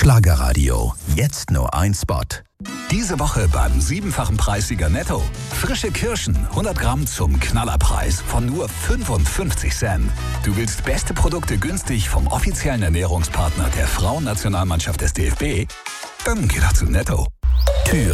Schlagerradio. Jetzt nur ein Spot. Diese Woche beim 7-fachen Preissieger Netto. Frische Kirschen, 100 Gramm zum Knallerpreis von nur 55 Cent. Du willst beste Produkte günstig vom offiziellen Ernährungspartner der Frauennationalmannschaft des DFB? Dann geh doch zu Netto. Tür